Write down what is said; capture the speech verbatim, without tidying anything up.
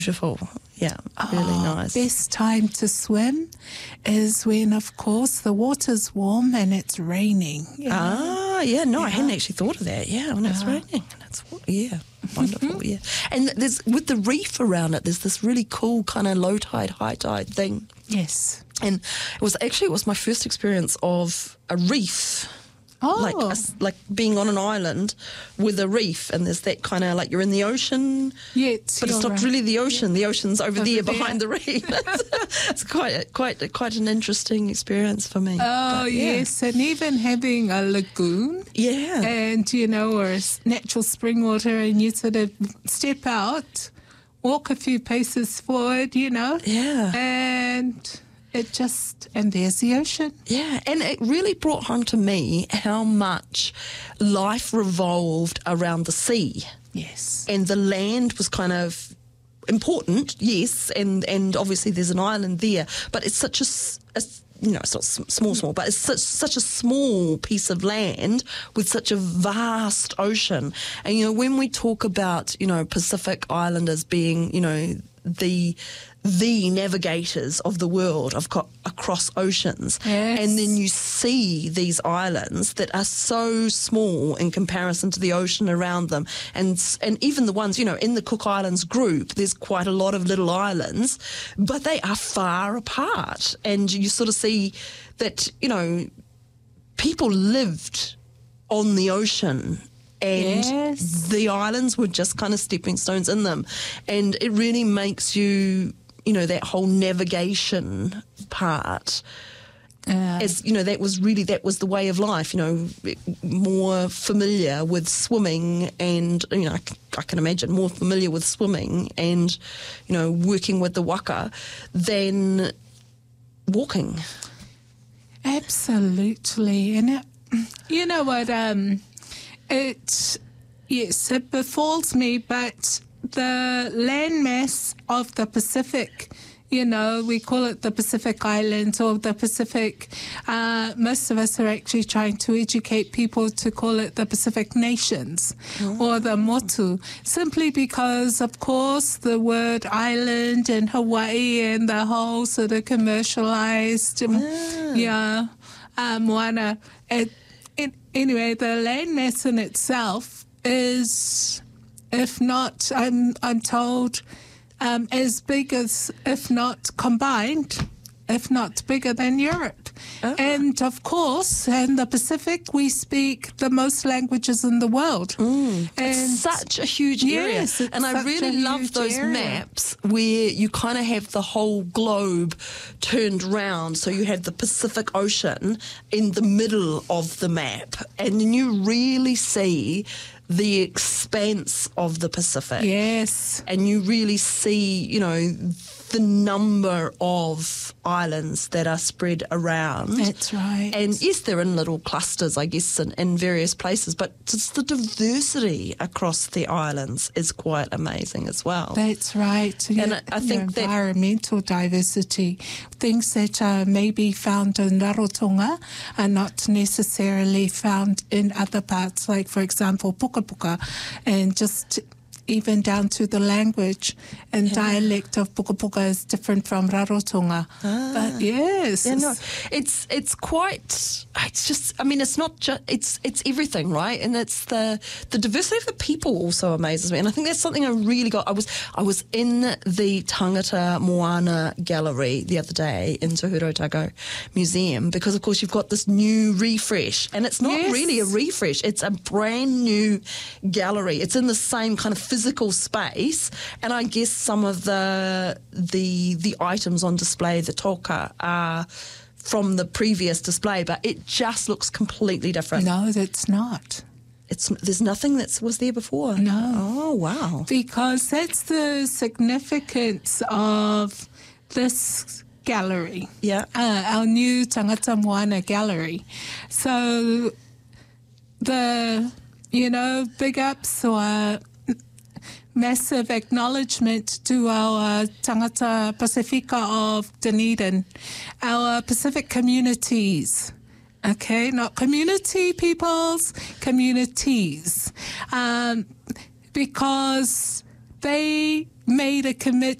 beautiful. Yeah, really oh, nice. Best time to swim is when, of course, the water's warm and it's raining. Ah, yeah, no, yeah. I hadn't actually thought of that. Yeah, when it's Yeah. raining. That's yeah, wonderful. Yeah, and there's with the reef around it. There's this really cool kind of low tide, high tide thing. Yes, and it was actually it was my first experience of a reef. Oh. Like a, like being on an island with a reef, and there's that kind of like you're in the ocean, yeah, it's but it's not right. really the ocean. Yeah. The ocean's over, over there, there behind the reef. It's quite quite quite an interesting experience for me. Oh but, yeah. yes, and even having a lagoon, yeah, and you know, or a natural spring water, and you sort of step out, walk a few paces forward, you know, yeah, and. It just, and there's the ocean. Yeah, and it really brought home to me how much life revolved around the sea. Yes. And the land was kind of important, yes, and, and obviously there's an island there, but it's such a, a you know, it's not small, small, but it's such, such a small piece of land with such a vast ocean. And, you know, when we talk about, you know, Pacific Islanders being, you know, the the navigators of the world of co- across oceans, yes. and then you see these islands that are so small in comparison to the ocean around them, and and even the ones, you know, in the Cook Islands group, there's quite a lot of little islands, but they are far apart, and you sort of see that, you know, people lived on the ocean. And yes. the islands were just kind of stepping stones in them. And it really makes you, you know, that whole navigation part, uh, as, you know, that was really, that was the way of life, you know, more familiar with swimming and, you know, I, I can imagine more familiar with swimming and, you know, working with the waka than walking. Absolutely. And, it, you know what, um... It, yes, it befalls me, but the landmass of the Pacific, you know, we call it the Pacific Islands or the Pacific. Uh, most of us are actually trying to educate people to call it the Pacific Nations oh. or the Motu, simply because, of course, the word island and Hawaii and the whole sort of commercialized, ah. yeah, uh, moana, it, It, anyway, the landmass in itself is, if not, I'm I'm told, um, as big as, if not combined, if not bigger than Europe. Oh. And of course, in the Pacific, we speak the most languages in the world. Mm. And it's such a huge area. Yes, and I really love those area. maps where you kind of have the whole globe turned round. So you have the Pacific Ocean in the middle of the map. And then you really see the expanse of the Pacific. Yes. And you really see, you know, the number of islands that are spread around. That's right. And yes, they're in little clusters, I guess, in, in various places, but just the diversity across the islands is quite amazing as well. That's right. And yeah, I, I think that environmental diversity, things that are maybe found in Rarotonga are not necessarily found in other parts, like, for example, Puka Puka, and just even down to the language and yeah. dialect of Puka Puka is different from Rarotonga. Ah. But yes, yeah, no, it's it's quite. It's just. I mean, it's not just. It's it's everything, right? And it's the the diversity of the people also amazes me. And I think that's something I really got. I was I was in the Tangata Moana Gallery the other day in Te Hurotago Museum because, of course, you've got this new refresh, and it's not yes. really a refresh. It's a brand new gallery. It's in the same kind of physical space, and I guess some of the the the items on display, the toka, are from the previous display, but it just looks completely different. No, it's not. It's there's nothing that was there before. No. Oh, wow. Because that's the significance of this gallery. Yeah. Uh, our new Tangata Moana gallery. So the, you know, big ups or massive acknowledgement to our Tangata Pasifika of Dunedin, our Pacific communities. Okay, not community peoples, communities. Um, because they made a commitment